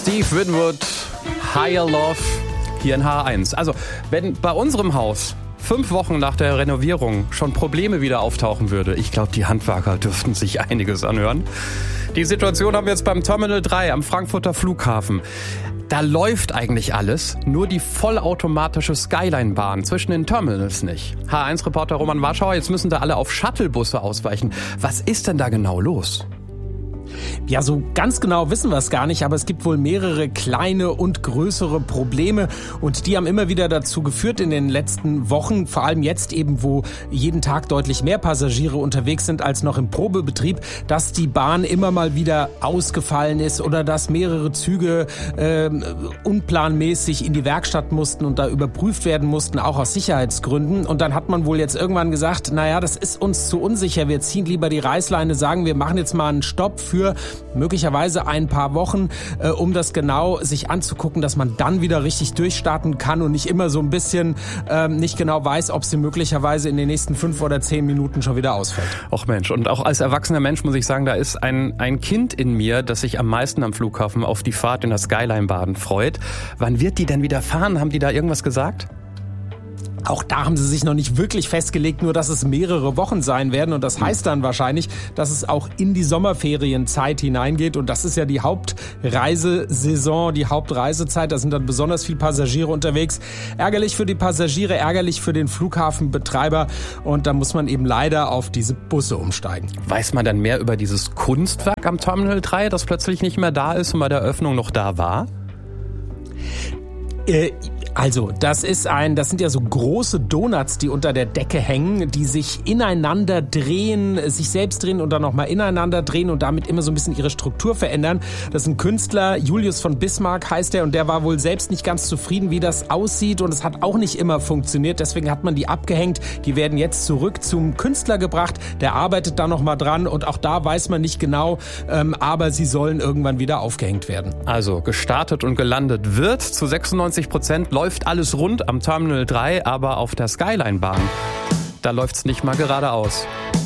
Steve Winwood, Higher Love, hier in H1. Also, wenn bei unserem Haus 5 Wochen nach der Renovierung schon Probleme wieder auftauchen würde, ich glaube, die Handwerker dürften sich einiges anhören. Die Situation haben wir jetzt beim Terminal 3 am Frankfurter Flughafen. Da läuft eigentlich alles, nur die vollautomatische Skyline-Bahn zwischen den Terminals nicht. H1-Reporter Roman Warschauer, jetzt müssen da alle auf Shuttlebusse ausweichen. Was ist denn da genau los? Ja, so ganz genau wissen wir es gar nicht, aber es gibt wohl mehrere kleine und größere Probleme und die haben immer wieder dazu geführt in den letzten Wochen, vor allem jetzt eben, wo jeden Tag deutlich mehr Passagiere unterwegs sind als noch im Probebetrieb, dass die Bahn immer mal wieder ausgefallen ist oder dass mehrere Züge unplanmäßig in die Werkstatt mussten und da überprüft werden mussten, auch aus Sicherheitsgründen. Und dann hat man wohl jetzt irgendwann gesagt, naja, das ist uns zu unsicher, wir ziehen lieber die Reißleine, sagen, wir machen jetzt mal einen Stopp für möglicherweise ein paar Wochen, um das genau sich anzugucken, dass man dann wieder richtig durchstarten kann und nicht immer so ein bisschen nicht genau weiß, ob sie möglicherweise in den nächsten 5 oder 10 Minuten schon wieder ausfällt. Och Mensch, und auch als erwachsener Mensch muss ich sagen, da ist ein Kind in mir, das sich am meisten am Flughafen auf die Fahrt in der Skyline-Bahn freut. Wann wird die denn wieder fahren? Haben die da irgendwas gesagt? Auch da haben sie sich noch nicht wirklich festgelegt, nur dass es mehrere Wochen sein werden. Und das heißt dann wahrscheinlich, dass es auch in die Sommerferienzeit hineingeht. Und das ist ja die Hauptreisesaison, die Hauptreisezeit. Da sind dann besonders viele Passagiere unterwegs. Ärgerlich für die Passagiere, ärgerlich für den Flughafenbetreiber. Und da muss man eben leider auf diese Busse umsteigen. Weiß man dann mehr über dieses Kunstwerk am Terminal 3, das plötzlich nicht mehr da ist und bei der Eröffnung noch da war? Also, das sind ja so große Donuts, die unter der Decke hängen, die sich ineinander drehen, sich selbst drehen und dann nochmal ineinander drehen und damit immer so ein bisschen ihre Struktur verändern. Das ist ein Künstler, Julius von Bismarck heißt er, und der war wohl selbst nicht ganz zufrieden, wie das aussieht, und es hat auch nicht immer funktioniert. Deswegen hat man die abgehängt. Die werden jetzt zurück zum Künstler gebracht. Der arbeitet da nochmal dran und auch da weiß man nicht genau, aber sie sollen irgendwann wieder aufgehängt werden. Also, gestartet und gelandet wird zu 96%, läuft alles rund am Terminal 3, aber auf der Skyline-Bahn, da läuft's nicht mal geradeaus.